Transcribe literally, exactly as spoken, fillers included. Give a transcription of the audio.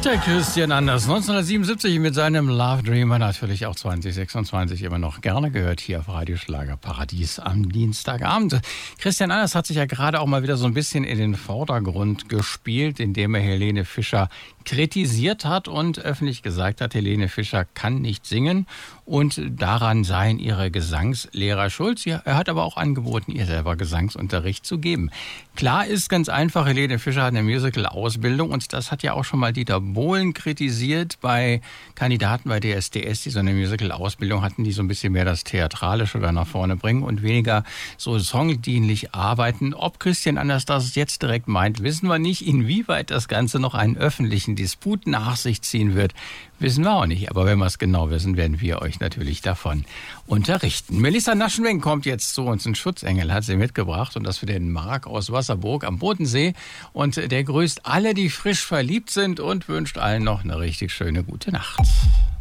Der Christian Anders, neunzehnhundertsiebenundsiebzig mit seinem Love Dreamer, natürlich auch zwanzig sechsundzwanzig immer noch gerne gehört hier auf Radioschlager Paradies am Dienstagabend. Christian Anders hat sich ja gerade auch mal wieder so ein bisschen in den Vordergrund gespielt, indem er Helene Fischer kritisiert hat und öffentlich gesagt hat, Helene Fischer kann nicht singen und daran seien ihre Gesangslehrer schuld. Er hat aber auch angeboten, ihr selber Gesangsunterricht zu geben. Klar ist ganz einfach, Helene Fischer hat eine Musical-Ausbildung und das hat ja auch schon mal Dieter Bohlen kritisiert bei Kandidaten bei D S D S, die so eine Musical-Ausbildung hatten, die so ein bisschen mehr das Theatralische da nach vorne bringen und weniger so songdienlich arbeiten. Ob Christian Anders das jetzt direkt meint, wissen wir nicht. Inwieweit das Ganze noch einen öffentlichen Disput nach sich ziehen wird, wissen wir auch nicht. Aber wenn wir es genau wissen, werden wir euch natürlich davon unterrichten. Melissa Naschenweng kommt jetzt zu uns. Ein Schutzengel hat sie mitgebracht und das für den Marc aus Wasserburg am Bodensee. Und der grüßt alle, die frisch verliebt sind und wünscht allen noch eine richtig schöne gute Nacht.